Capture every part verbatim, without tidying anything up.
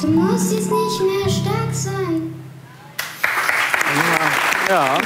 Du musst jetzt nicht mehr stark sein. Ja.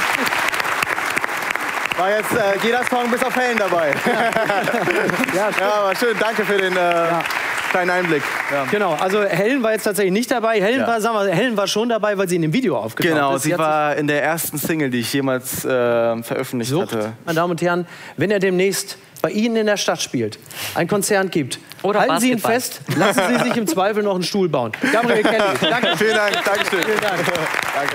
War jetzt äh, jeder Song bis auf Helen dabei. Ja, ja, aber schön. Danke für den äh, ja. kleinen Einblick. Ja. Genau, also Helen war jetzt tatsächlich nicht dabei. Helen, ja. war, sagen wir, Helen war schon dabei, weil sie in dem Video aufgetaucht genau, ist. sie, sie war in der ersten Single, die ich jemals äh, veröffentlicht Sucht, hatte. Meine Damen und Herren, wenn er demnächst bei Ihnen in der Stadt spielt, ein Konzert gibt, oder halten Sie ihn Basketball. fest, lassen Sie sich im Zweifel noch einen Stuhl bauen. Gabriel Kelly, danke. Vielen Dank, Dankeschön. Vielen Dank. Danke.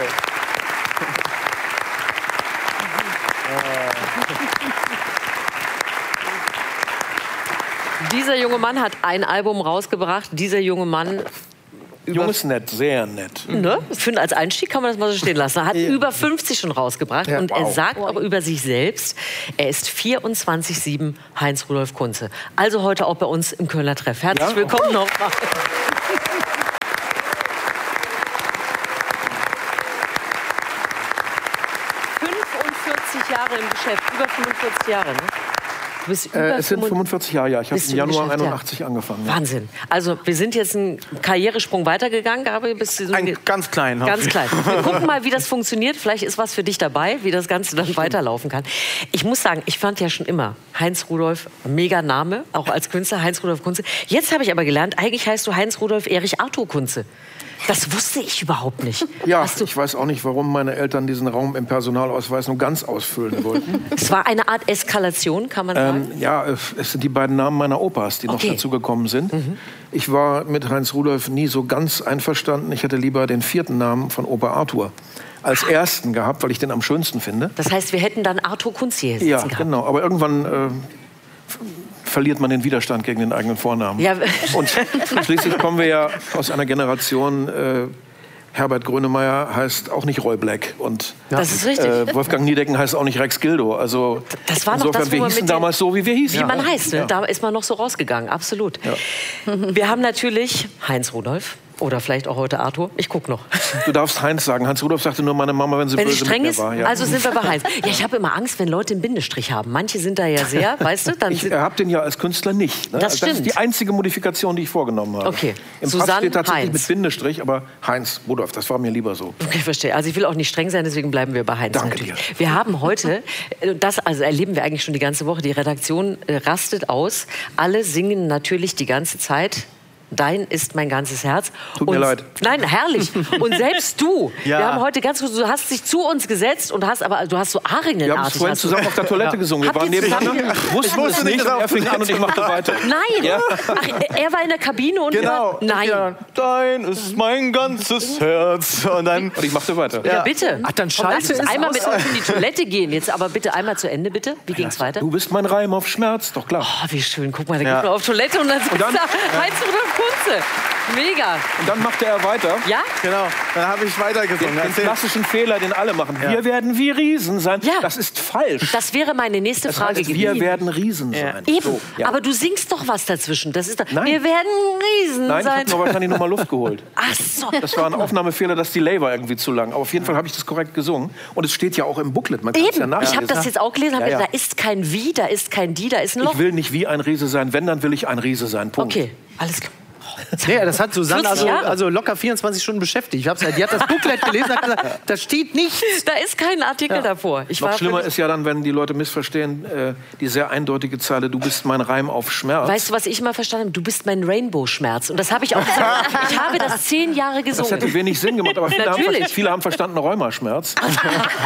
Dieser junge Mann hat ein Album rausgebracht. Dieser junge Mann... Jung ist nett, sehr nett. Ne? Für, als Einstieg kann man das mal so stehen lassen. Er hat ja. über fünfzig schon rausgebracht. Ja, und wow. er sagt auch über sich selbst, er ist vierundzwanzig sieben Heinz Rudolf Kunze. Also heute auch bei uns im Kölner Treff. Herzlich ja? willkommen nochmal. fünfundvierzig Jahre im Geschäft, über fünfundvierzig Jahre, ne? Du bist über äh, es sind fünfundvierzig Jahre, ja. Ich habe im Januar einundachtzig ja. angefangen. Ja. Wahnsinn. Also wir sind jetzt einen Karrieresprung weitergegangen, Gabriel. Bist du so Ein ganz klein. Ganz klein. Wir gucken mal, wie das funktioniert. Vielleicht ist was für dich dabei, wie das Ganze dann weiterlaufen kann. Ich muss sagen, ich fand ja schon immer Heinz Rudolf, mega Name, auch als Künstler, Heinz Rudolf Kunze. Jetzt habe ich aber gelernt, eigentlich heißt du Heinz Rudolf Erich Arthur Kunze. Das wusste ich überhaupt nicht. Ja, ich weiß auch nicht, warum meine Eltern diesen Raum im Personalausweis nur ganz ausfüllen wollten. Es war eine Art Eskalation, kann man sagen? Ähm, ja, es sind die beiden Namen meiner Opas, die okay. noch dazugekommen sind. Mhm. Ich war mit Heinz Rudolf nie so ganz einverstanden. Ich hätte lieber den vierten Namen von Opa Arthur als ersten gehabt, weil ich den am schönsten finde. Das heißt, wir hätten dann Arthur Kunze hier sitzen Ja, gehabt. genau. Aber irgendwann... Äh, verliert man den Widerstand gegen den eigenen Vornamen. Ja. Und schließlich kommen wir ja aus einer Generation, äh, Herbert Grönemeyer heißt auch nicht Roy Black. Und das ist richtig. Äh, Wolfgang Niedecken heißt auch nicht Rex Gildo. Also das war noch insofern, das, wir hießen damals so, wie wir hießen. Wie man ja. heißt, ne? Ja. Da ist man noch so rausgegangen, absolut. Ja. Wir haben natürlich Heinz Rudolf. Oder vielleicht auch heute Arthur. Ich guck noch. Du darfst Heinz sagen. Heinz Rudolf sagte nur meine Mama, wenn sie wenn böse sie streng mit mir ist, war. Ja. Also sind wir bei Heinz. Ja, ich habe immer Angst, wenn Leute einen Bindestrich haben. Manche sind da ja sehr, weißt du? Dann ich habe den ja als Künstler nicht. Ne? Das stimmt. Das ist die einzige Modifikation, die ich vorgenommen habe. Okay. Im Susanne Pass steht tatsächlich Heinz. mit Bindestrich, aber Heinz Rudolf, das war mir lieber so. Okay, verstehe. Also ich will auch nicht streng sein, deswegen bleiben wir bei Heinz. Danke natürlich. dir. Wir haben heute, das also erleben wir eigentlich schon die ganze Woche, die Redaktion rastet aus. Alle singen natürlich die ganze Zeit. Dein ist mein ganzes Herz. Tut mir und, leid. Nein, herrlich. Und selbst du, ja. wir haben heute ganz kurz, du hast dich zu uns gesetzt und hast aber, du hast so Ahringenartig. Wir haben es vorhin zusammen auf der Toilette ja. gesungen. Wir waren nebeneinander, wussten es nicht, und er fing an und ich machte weiter. Nein, ja. Ach, er war in der Kabine und genau. wir, nein. Ja. Dein ist mein ganzes Herz. Und dann und ich machte weiter. Ja, bitte. Ach, dann Komm, lass schalte uns es einmal aus. mit uns in die Toilette gehen. Jetzt aber bitte einmal zu Ende, bitte. Wie ging's weiter? Du bist mein Reim auf Schmerz, doch klar. Oh, wie schön. Guck mal, da ja. geht man auf Toilette und dann sitzt und dann, da Heinz Rudolf Kunze. Mega. Und dann machte er weiter. Ja? Genau. Dann habe ich weitergesungen. Den, den klassischen Fehler, den alle machen. Ja. Wir werden wie Riesen sein. Ja. Das ist falsch. Das wäre meine nächste das Frage heißt, gewesen. Wir werden Riesen ja. sein. Eben. So, ja. Aber du singst doch was dazwischen. Das ist doch, Nein. wir werden Riesen Nein, sein. ich habe mir wahrscheinlich noch mal Luft geholt. Ach so. Das war ein Aufnahmefehler, das Delay war irgendwie zu lang. Aber auf jeden Fall habe ich das korrekt gesungen. Und es steht ja auch im Booklet. Man Eben. Ja ich habe das jetzt auch gelesen. Ja, ja. Da ist kein Wie, da ist kein Die, da ist ein Loch. Ich will nicht wie ein Riese sein. Wenn, dann will ich ein Riese sein. Punkt. Okay, alles klar. Nee, das hat Susanne also, also locker vierundzwanzig Stunden beschäftigt. Ich hab's, die hat das Booklet gelesen und hat gesagt, da steht nichts. Da ist kein Artikel ja. davor. Ich Noch war schlimmer ist ja dann, wenn die Leute missverstehen, äh, die sehr eindeutige Zeile, du bist mein Reim auf Schmerz. Weißt du, was ich mal verstanden habe? Du bist mein Rainbow-Schmerz. Und das habe ich auch gesagt. Ich habe das zehn Jahre gesungen. Das hätte wenig Sinn gemacht, aber viele, haben, Natürlich. viele haben verstanden Rheumaschmerz. Das ist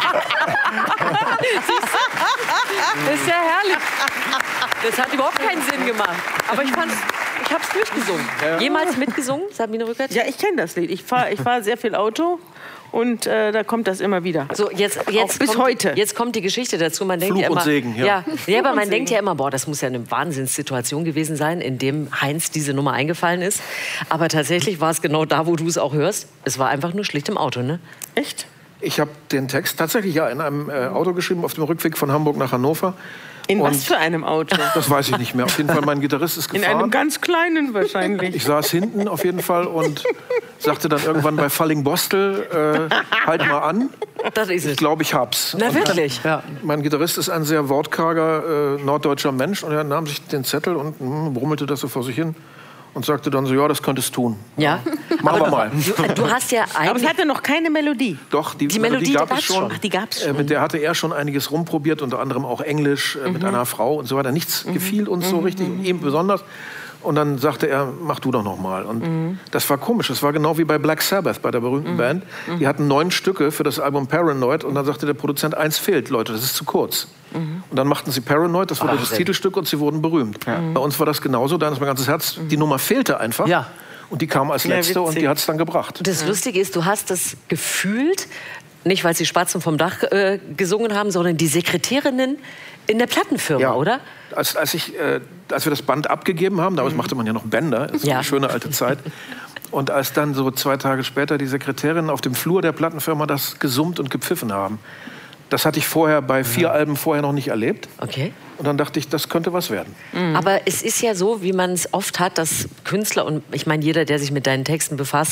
ja herrlich. Das hat überhaupt keinen Sinn gemacht. Aber ich fand's, ich habe es durchgesungen. Ja. Jemals mitgesungen, Sabine Rückert? Ja, ich kenne das Lied. Ich fahre ich fahr sehr viel Auto und äh, da kommt das immer wieder. So, jetzt, jetzt Auch bis kommt, heute. Jetzt kommt die Geschichte dazu. Man denkt Fluch ja immer, und Segen, ja. Ja, ja aber man und denkt Segen. ja immer, boah, das muss ja eine Wahnsinnssituation gewesen sein, in dem Heinz diese Nummer eingefallen ist. Aber tatsächlich war es genau da, wo du es auch hörst. Es war einfach nur schlicht im Auto, ne? Echt? Ich habe den Text tatsächlich ja in einem äh, Auto geschrieben, auf dem Rückweg von Hamburg nach Hannover. In Und was für einem Auto? Das weiß ich nicht mehr. Auf jeden Fall, mein Gitarrist ist In gefahren. einem ganz kleinen wahrscheinlich. Ich saß hinten auf jeden Fall und sagte dann irgendwann bei Fallingbostel, äh, halt mal an. Das ist es. Ich glaube, ich hab's. Na Und wirklich? Ja. mein Gitarrist ist ein sehr wortkarger äh, norddeutscher Mensch und er nahm sich den Zettel und mh, brummelte das so vor sich hin und sagte dann so, ja, das könntest tun. Ja? Machen wir mal. Du, du hast ja eigentlich... Aber es hatte noch keine Melodie. Doch, die, Die Melodie, Melodie gab gab's es schon. schon. Ach, die gab's schon. Äh, mit der hatte er schon einiges rumprobiert, unter anderem auch Englisch äh, mit einer Frau und so weiter. Nichts gefiel uns so richtig, und ihm besonders. Und dann sagte er, mach du doch noch mal. Und mhm. das war komisch. Das war genau wie bei Black Sabbath, bei der berühmten mhm. Band. Die hatten neun Stücke für das Album Paranoid. Und dann sagte der Produzent, eins fehlt, Leute, das ist zu kurz. Mhm. Und dann machten sie Paranoid, das wurde Ach, das Titelstück, und sie wurden berühmt. Ja. Bei uns war das genauso, da ist mein ganzes Herz. Die Nummer fehlte einfach. Ja. Und die kam als letzte ja, und die hat es dann gebracht. Das Lustige ist, du hast das gefühlt, nicht weil sie Spatzen vom Dach äh, gesungen haben, sondern die Sekretärinnen in der Plattenfirma, ja. oder? Als, als, ich, äh, als wir das Band abgegeben haben, damals mhm. machte man ja noch Bänder, das ist ja. eine schöne alte Zeit. Und als dann so zwei Tage später die Sekretärinnen auf dem Flur der Plattenfirma das gesummt und gepfiffen haben, das hatte ich vorher bei vier ja. Alben vorher noch nicht erlebt. Okay. Und dann dachte ich, das könnte was werden. Mhm. Aber es ist ja so, wie man es oft hat, dass Künstler, und ich meine, jeder, der sich mit deinen Texten befasst,